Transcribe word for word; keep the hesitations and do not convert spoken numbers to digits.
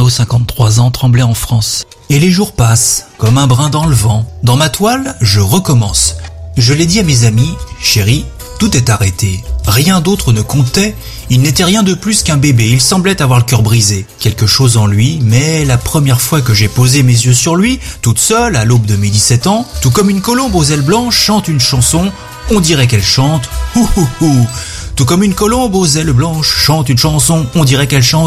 Arnaud, cinquante-trois ans, Tremblay en France. Et les jours passent, comme un brin dans le vent. Dans ma toile, je recommence. Je l'ai dit à mes amis, chérie, tout est arrêté. Rien d'autre ne comptait, il n'était rien de plus qu'un bébé, il semblait avoir le cœur brisé. Quelque chose en lui, mais la première fois que j'ai posé mes yeux sur lui, toute seule, à l'aube de mes dix-sept ans, tout comme une colombe aux ailes blanches chante une chanson, on dirait qu'elle chante, hou hou hou. Tout comme une colombe aux ailes blanches chante une chanson, on dirait qu'elle chante,